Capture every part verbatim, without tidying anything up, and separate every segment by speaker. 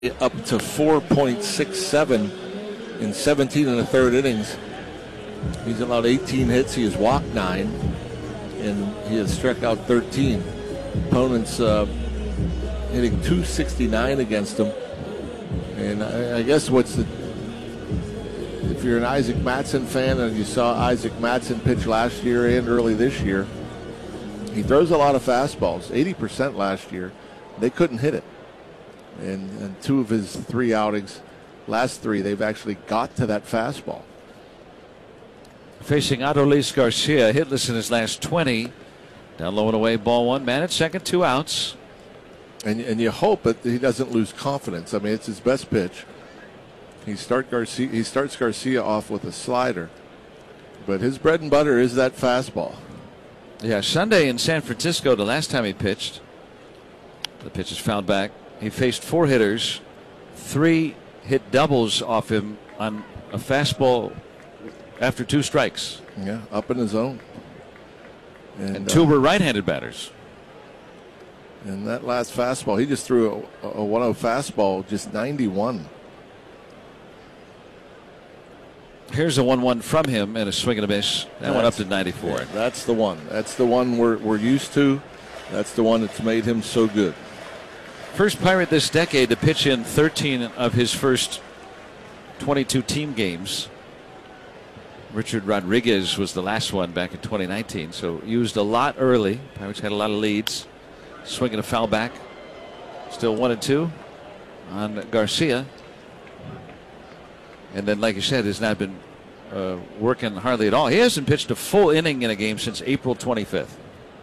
Speaker 1: up to four point six seven in seventeen and a third innings. He's allowed eighteen hits. He has walked nine, and he has struck out thirteen. Opponents uh, hitting two sixty-nine against him. And I, I guess what's the if you're an Isaac Mattson fan and you saw Isaac Mattson pitch last year and early this year, he throws a lot of fastballs, eighty percent last year. They couldn't hit it. And, and two of his three outings, last three, they've actually got to that fastball.
Speaker 2: Facing Adolis Garcia, hitless in his last twenty. Down low and away, ball one. Man at second, two outs.
Speaker 1: And, and you hope that he doesn't lose confidence. I mean, it's his best pitch. He start Garcia. He starts Garcia off with a slider, but his bread and butter is that fastball.
Speaker 2: Yeah, Sunday in San Francisco, the last time he pitched, the pitch is fouled back. He faced four hitters, three hit doubles off him on a fastball after two strikes.
Speaker 1: Yeah, up in his zone.
Speaker 2: And, and two uh, were right-handed batters.
Speaker 1: And that last fastball, he just threw a, a one oh fastball, just ninety-one.
Speaker 2: Here's a one one from him and a swing and a miss. That that's, went up to ninety-four.
Speaker 1: That's the one. That's the one we're, we're used to. That's the one that's made him so good.
Speaker 2: First Pirate this decade to pitch in thirteen of his first twenty-two team games. Richard Rodriguez was the last one back in twenty nineteen, so used a lot early. Pirates had a lot of leads. Swinging a foul back. Still one and two on Garcia. And then, like you said, has not been uh, working hardly at all. He hasn't pitched a full inning in a game since April twenty-fifth.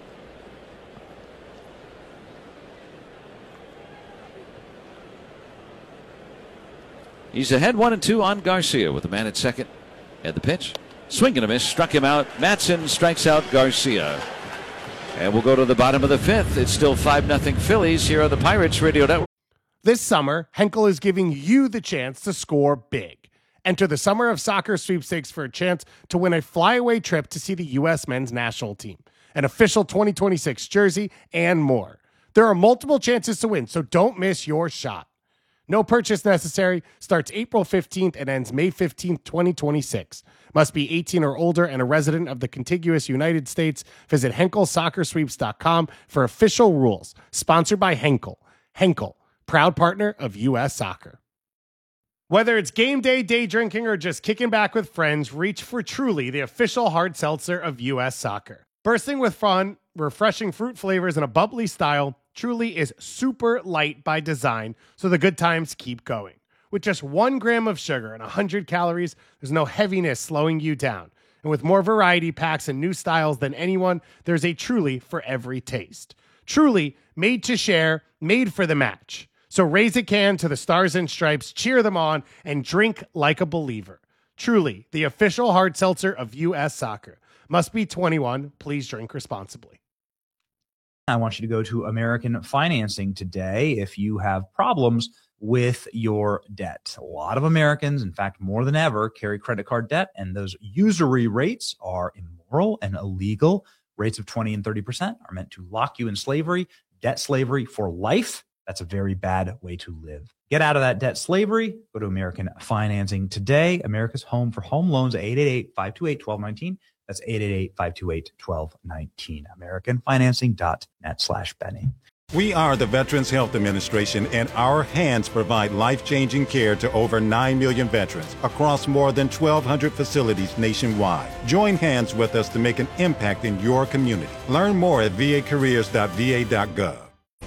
Speaker 2: He's ahead one and two on Garcia with a man at second. At the pitch. Swing and a miss. Struck him out. Mattson strikes out Garcia. And we'll go to the bottom of the fifth. It's still five nothing Phillies here on the Pirates Radio Network.
Speaker 3: This summer, Henkel is giving you the chance to score big. Enter the Summer of Soccer sweepstakes for a chance to win a flyaway trip to see the U S men's national team, an official twenty twenty-six jersey, and more. There are multiple chances to win, so don't miss your shot. No purchase necessary. Starts April fifteenth and ends May fifteenth, twenty twenty-six. Must be eighteen or older and a resident of the contiguous United States. Visit Henkel Soccer Sweeps dot com for official rules. Sponsored by Henkel. Henkel, proud partner of U S Soccer. Whether it's game day, day drinking, or just kicking back with friends, reach for Truly, the official hard seltzer of U S Soccer. Bursting with fun, refreshing fruit flavors, and a bubbly style, Truly is super light by design, so the good times keep going. With just one gram of sugar and one hundred calories, there's no heaviness slowing you down. And with more variety packs and new styles than anyone, there's a Truly for every taste. Truly, made to share, made for the match. So raise a can to the Stars and Stripes, cheer them on, and drink like a believer. Truly, the official hard seltzer of U S Soccer. Must be twenty-one. Please drink responsibly.
Speaker 4: I want you to go to American Financing today if you have problems with your debt. A lot of Americans, in fact, more than ever, carry credit card debt, and those usury rates are immoral and illegal. Rates of twenty and thirty percent are meant to lock you in slavery, debt slavery for life. That's a very bad way to live. Get out of that debt slavery. Go to American Financing today. America's home for home loans, eight eight eight, five two eight, one two one nine. That's eight eight eight, five two eight, one two one nine. American Financing dot net slash Benny.
Speaker 5: We are the Veterans Health Administration, and our hands provide life-changing care to over nine million veterans across more than twelve hundred facilities nationwide. Join hands with us to make an impact in your community. Learn more at v a careers dot v a dot gov.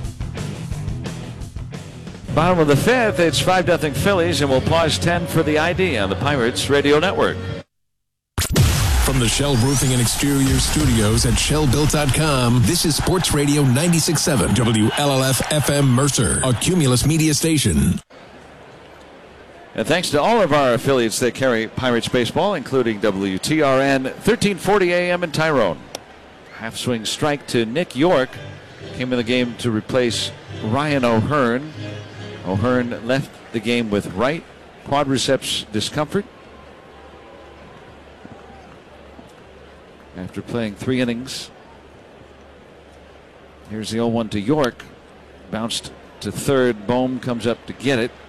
Speaker 2: Bottom of the fifth, it's five nothing Phillies, and we'll pause ten for the I D on the Pirates Radio Network.
Speaker 6: From the Shell Roofing and Exterior Studios at shell built dot com, this is Sports Radio ninety-six point seven W L L F F M Mercer, a Cumulus media station.
Speaker 2: And thanks to all of our affiliates that carry Pirates baseball, including W T R N, thirteen forty A M in Tyrone. Half swing strike to Nick York. Came in the game to replace Ryan O'Hearn. O'Hearn left the game with right quadriceps discomfort after playing three innings. Here's the oh one to York. Bounced to third. Bohm comes up to get it.